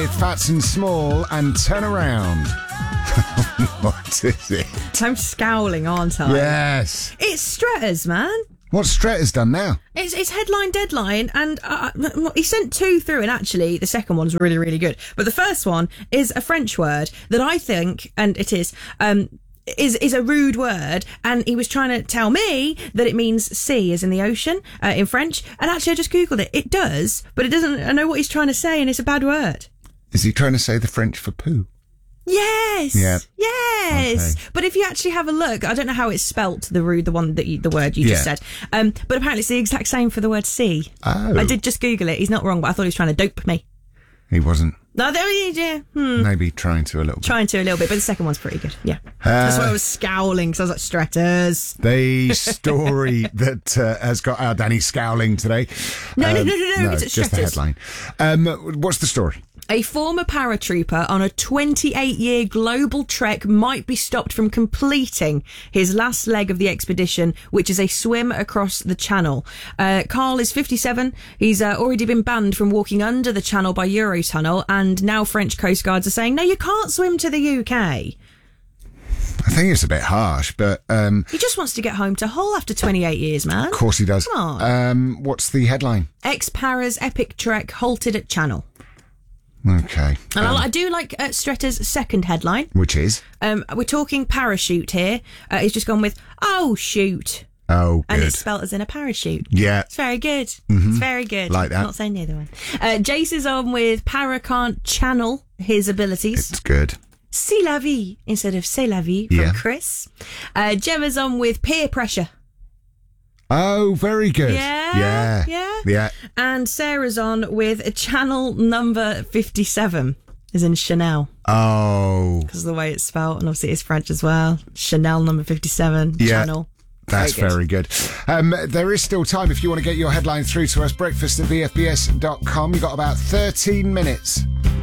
with Fats and Small and Turn Around. What is it? I'm scowling, aren't I? Yes. It's Stretters, man. What's Stretter's done now? It's headline deadline, and he sent 2 through, and actually the second one's really, really good. But the first one is a French word that I think, and it is a rude word, and he was trying to tell me that it means sea, as in the ocean, in French. And actually, I just Googled it. It does, but it doesn't. I know what he's trying to say, and it's a bad word. Is he trying to say the French for poo? Yes. Yeah. Yes. Okay. But if you actually have a look, I don't know how it's spelt, the word you just said. But apparently it's the exact same for the word sea. Oh. I did just Google it. He's not wrong, but I thought he was trying to dope me. He wasn't. No, yeah. Maybe trying to a little bit. Trying to a little bit, but the second one's pretty good. Yeah. That's why I was scowling, because I was like, Stretters. The story that has got our Danny scowling today. No, it's just the Stretters. headline. What's the story? A former paratrooper on a 28-year global trek might be stopped from completing his last leg of the expedition, which is a swim across the channel. Carl is 57. He's already been banned from walking under the channel by Eurotunnel, and now French Coast Guards are saying, no, you can't swim to the UK. I think it's a bit harsh, but... He just wants to get home to Hull after 28 years, man. Of course he does. Come on. What's the headline? Ex-Para's epic trek halted at channel. Okay. And I do like Stretter's second headline. Which is? We're talking parachute here. He's just gone with, oh, shoot. Oh, good. And it's spelt as in a parachute. Yeah. It's very good. It's very good. Like that. Not saying the other one. Jace is on with Para can't channel his abilities. It's good. C'est la vie instead of c'est la vie from Yeah. Chris. Gemma's on with peer pressure. Oh, very good. Yeah. And Sarah's on with a channel number 57, as in Chanel. Oh. Because of the way it's spelled, and obviously it's French as well. Chanel number 57, Yeah. channel. That's very good. There is still time if you want to get your headline through to us. Breakfast at VFBS.com. You've got about 13 minutes.